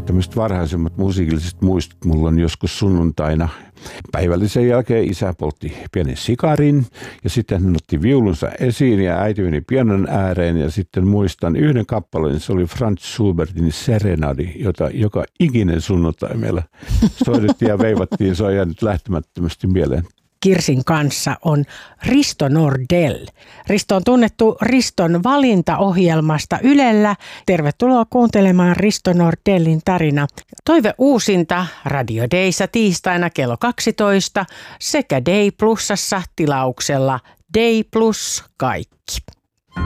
tämmöiset varhaisemmat musiikilliset muistot. Mulla on joskus sunnuntaina päivällisen jälkeen isä poltti pienen sikarin ja sitten hän otti viulunsa esiin ja äiti meni pianon ääreen ja sitten muistan yhden kappaleen, se oli Franz Schubertin Serenadi, jota joka ikinen sunnuntai meillä soitettiin ja veivattiin, se on jäänyt lähtemättömästi mieleen. Kirsin kanssa on Risto Nordell. Risto on tunnettu Riston valintaohjelmasta Ylellä. Tervetuloa kuuntelemaan Risto Nordellin tarina. Toive uusinta Radio Dayssä tiistaina kello 12 sekä Day Plusassa tilauksella Day Plus kaikki.